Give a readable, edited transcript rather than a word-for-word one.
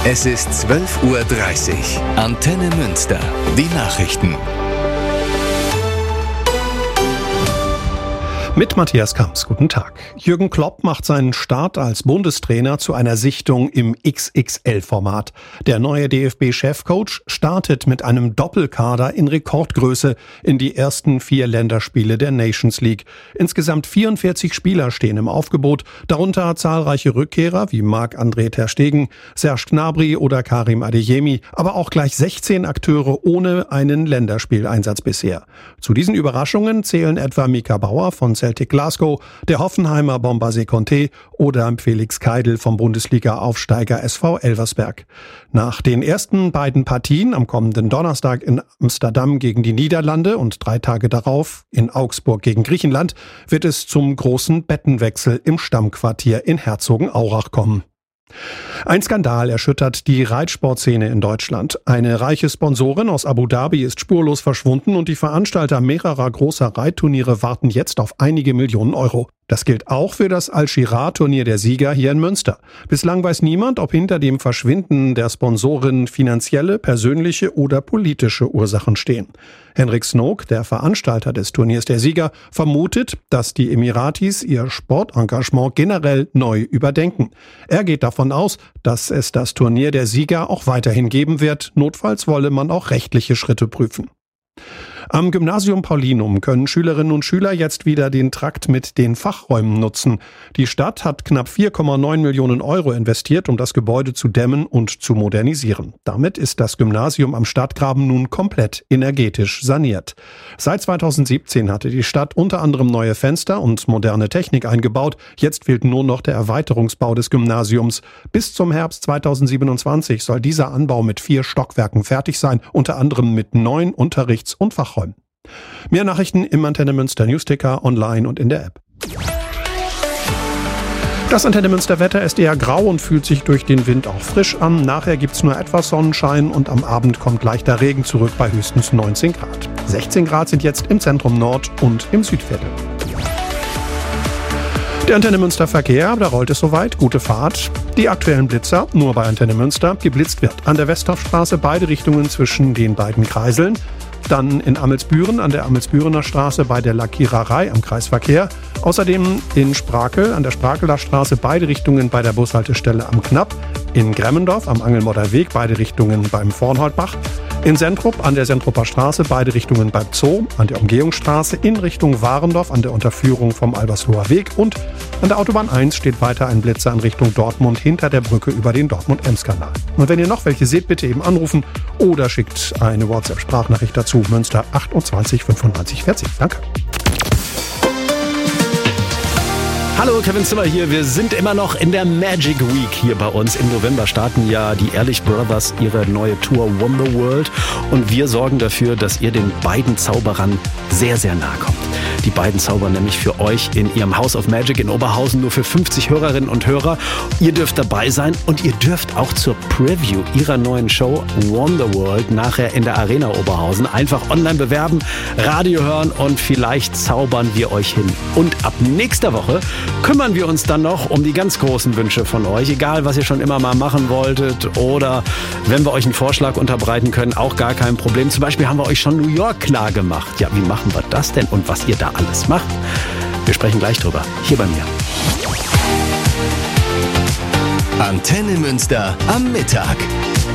Es ist 12:30 Uhr. Antenne Münster. Die Nachrichten. Mit Matthias Kamps, guten Tag. Jürgen Klopp macht seinen Start als Bundestrainer zu einer Sichtung im XXL-Format. Der neue DFB-Chefcoach startet mit einem Doppelkader in Rekordgröße in die ersten 4 Länderspiele der Nations League. Insgesamt 44 Spieler stehen im Aufgebot, darunter zahlreiche Rückkehrer wie Marc-André ter Stegen, Serge Gnabry oder Karim Adeyemi, aber auch gleich 16 Akteure ohne einen Länderspieleinsatz bisher. Zu diesen Überraschungen zählen etwa Mika Bauer von Celtic Glasgow, der Hoffenheimer Bomber Seconte oder Felix Keidl vom Bundesliga-Aufsteiger SV Elversberg. Nach den ersten beiden Partien am kommenden Donnerstag in Amsterdam gegen die Niederlande und 3 Tage darauf in Augsburg gegen Griechenland wird es zum großen Bettenwechsel im Stammquartier in Herzogenaurach kommen. Ein Skandal erschüttert die Reitsportszene in Deutschland. Eine reiche Sponsorin aus Abu Dhabi ist spurlos verschwunden und die Veranstalter mehrerer großer Reitturniere warten jetzt auf einige Millionen Euro. Das gilt auch für das Al-Shirah-Turnier der Sieger hier in Münster. Bislang weiß niemand, ob hinter dem Verschwinden der Sponsorin finanzielle, persönliche oder politische Ursachen stehen. Henrik Snook, der Veranstalter des Turniers der Sieger, vermutet, dass die Emiratis ihr Sportengagement generell neu überdenken. Er geht davon aus, dass es das Turnier der Sieger auch weiterhin geben wird. Notfalls wolle man auch rechtliche Schritte prüfen. Am Gymnasium Paulinum können Schülerinnen und Schüler jetzt wieder den Trakt mit den Fachräumen nutzen. Die Stadt hat knapp 4,9 Millionen Euro investiert, um das Gebäude zu dämmen und zu modernisieren. Damit ist das Gymnasium am Stadtgraben nun komplett energetisch saniert. Seit 2017 hatte die Stadt unter anderem neue Fenster und moderne Technik eingebaut. Jetzt fehlt nur noch der Erweiterungsbau des Gymnasiums. Bis zum Herbst 2027 soll dieser Anbau mit 4 Stockwerken fertig sein, unter anderem mit 9 Unterrichts- und Fachräumen. Mehr Nachrichten im Antenne Münster Newsticker, online und in der App. Das Antenne Münster Wetter ist eher grau und fühlt sich durch den Wind auch frisch an. Nachher gibt's nur etwas Sonnenschein und am Abend kommt leichter Regen zurück bei höchstens 19 Grad. 16 Grad sind jetzt im Zentrum Nord und im Südviertel. Der Antenne Münster Verkehr, da rollt es soweit. Gute Fahrt. Die aktuellen Blitzer, nur bei Antenne Münster. Geblitzt wird an der Westhoffstraße beide Richtungen zwischen den beiden Kreiseln. Dann in Amelsbüren an der Amelsbürener Straße bei der Lackiererei am Kreisverkehr. Außerdem in Sprakel an der Sprakeler Straße beide Richtungen bei der Bushaltestelle am Knapp. In Gremmendorf am Angelmodder Weg beide Richtungen beim Vornholtbach. In Sentrup an der Sentrupper Straße beide Richtungen beim Zoo, an der Umgehungsstraße in Richtung Warendorf an der Unterführung vom Albersloher Weg und an der Autobahn 1 steht weiter ein Blitzer in Richtung Dortmund hinter der Brücke über den Dortmund-Ems-Kanal. Und wenn ihr noch welche seht, bitte eben anrufen oder schickt eine WhatsApp-Sprachnachricht dazu. Münster 28 95 40. Danke. Hallo, Kevin Zimmer hier. Wir sind immer noch in der Magic Week hier bei uns. Im November starten ja die Ehrlich Brothers ihre neue Tour Wonder World und wir sorgen dafür, dass ihr den beiden Zauberern sehr, sehr nahe kommt. Die beiden zaubern nämlich für euch in ihrem House of Magic in Oberhausen nur für 50 Hörerinnen und Hörer. Ihr dürft dabei sein und ihr dürft auch zur Preview ihrer neuen Show Wonder World nachher in der Arena Oberhausen einfach online bewerben, Radio hören und vielleicht zaubern wir euch hin. Und ab nächster Woche kümmern wir uns dann noch um die ganz großen Wünsche von euch, egal was ihr schon immer mal machen wolltet oder wenn wir euch einen Vorschlag unterbreiten können, auch gar kein Problem. Zum Beispiel haben wir euch schon New York klar gemacht. Ja, wie machen wir das denn und was ihr da alles macht? Wir sprechen gleich drüber, hier bei mir. Antenne Münster am Mittag.